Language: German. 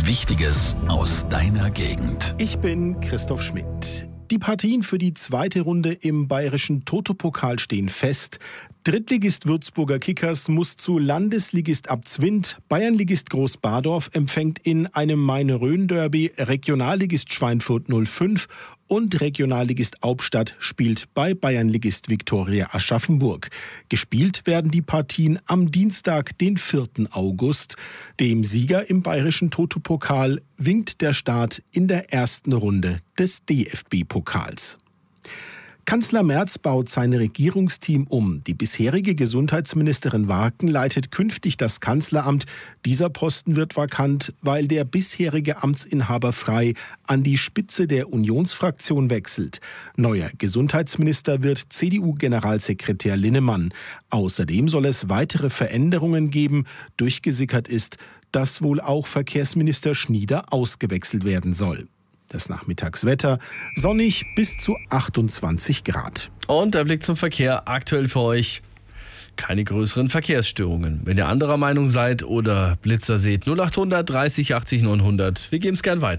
Wichtiges aus deiner Gegend. Ich bin Christoph Schmidt. Die Partien für die zweite Runde im bayerischen Toto-Pokal stehen fest. Drittligist Würzburger Kickers muss zu Landesligist Abzwind, Bayernligist Großbadorf empfängt in einem Maine-Rhön-Derby, Regionalligist Schweinfurt 05 und Regionalligist Aubstadt spielt bei Bayernligist Viktoria Aschaffenburg. Gespielt werden die Partien am Dienstag, den 4. August. Dem Sieger im bayerischen Toto-Pokal winkt der Start in der ersten Runde des DFB-Pokals. Kanzler Merz baut sein Regierungsteam um. Die bisherige Gesundheitsministerin Warken leitet künftig das Kanzleramt. Dieser Posten wird vakant, weil der bisherige Amtsinhaber Frey an die Spitze der Unionsfraktion wechselt. Neuer Gesundheitsminister wird CDU-Generalsekretär Linnemann. Außerdem soll es weitere Veränderungen geben. Durchgesickert ist, dass wohl auch Verkehrsminister Schnieder ausgewechselt werden soll. Das Nachmittagswetter sonnig bis zu 28 Grad. Und der Blick zum Verkehr. Aktuell für euch keine größeren Verkehrsstörungen. Wenn ihr anderer Meinung seid oder Blitzer seht, 0800 30 80 900. Wir geben es gern weiter.